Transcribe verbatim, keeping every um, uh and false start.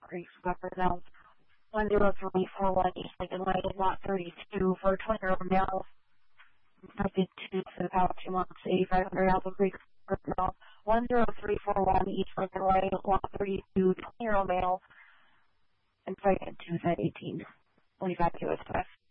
Creek represents one zero three four one East Lincoln Way, lot thirty-two, for a twenty-year-old male, affected to for the past two months, eighty-five hundred Apple Creek, one zero three four one East Lincoln Way, lot thirty-two, twenty-year-old male, and pregnant to eighteen twenty-five U S